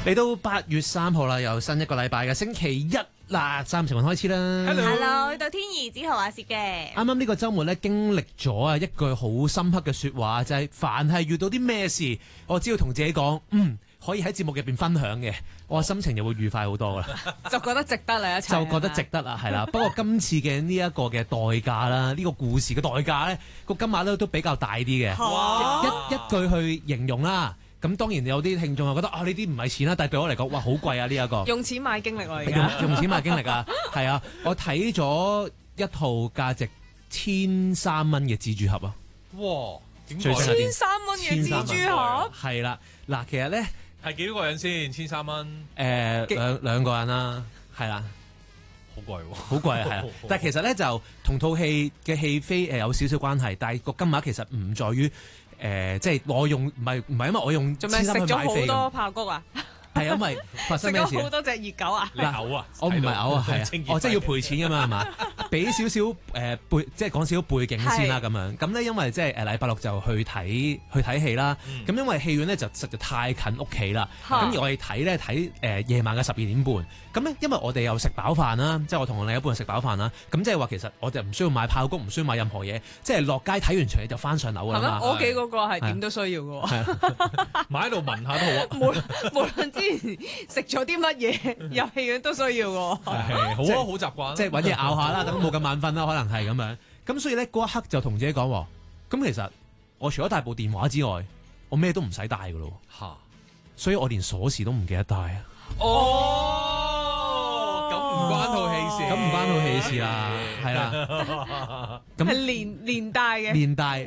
嚟到8月3號啦，又新一個禮拜嘅星期一啦，三成運開始啦。 Hello，到天兒子豪阿薛嘅。 啱啱呢個週末咧，經歷咗一句好深刻嘅説話，就係凡係遇到啲咩事，我只要同自己講，可以喺節目入邊分享嘅，我心情就會愉快好多噶啦， 就覺得值得啦，一齊就覺得值得啦，係啦。不過今次嘅呢一個嘅代價啦，呢個故事嘅代價咧，個金額咧都比較大啲嘅，一句去形容啦。咁當然有啲聽眾又覺得呢啲唔係錢啦，但係對我嚟講，哇好貴啊呢一個， 用錢買經歷喎而家， 用錢買經歷啊，係啊，我睇咗一套價值1300蚊嘅蜘蛛俠啊， 哇！點最新一啲 1300蚊嘅蜘蛛俠， 係啦，嗱其實咧係幾多個人先？1300蚊， 兩個人啦，係啦。 好貴喎， 好貴係啊！但係其實咧就同套戲嘅戲飛有少少關係，但係個金額其實唔在於即係我用唔係因為我用做咩食咗好多爆谷啊？ 係因為發生咩事？ 食咗好多隻熱狗啊！ 你嘔啊？ 我唔係嘔啊，係啊，即係要賠錢㗎嘛係嘛？俾少少背，即係講少少背景先啦咁樣。咁咧因為即係禮拜六就去睇戲啦。咁因為戲院咧就實在太近屋企啦。咁而我哋睇夜晚嘅12點半。咁咧因為我哋又食飽飯啦，即係我同我另一半食飽飯啦。咁即係話其實我就唔需要買爆谷，唔需要買任何嘢，即係落街睇完場戲就翻上樓㗎啦嘛。 我屋企嗰個係點都需要嘅喎， 買喺度聞下都好啊。 無論之前食咗啲乜嘢，入戲院都需要嘅。 係好啊，好習慣。 即係揾嘢咬下啦，等冇咁眼瞓啦，可能係咁樣。咁所以咧嗰一刻就同自己講，咁其實我除咗帶部電話之外，我咩都唔使帶㗎咯。 嚇！ 所以我連鎖匙都唔記得帶啊。 咁唔關套戲事， 咁唔關套戲事啦，係啦。 係連帶嘅， 連帶